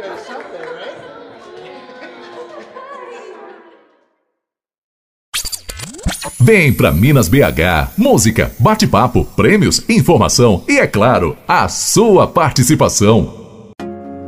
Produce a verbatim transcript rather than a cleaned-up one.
Vem pra Minas B H, música, bate-papo, prêmios, informação e, é claro, a sua participação.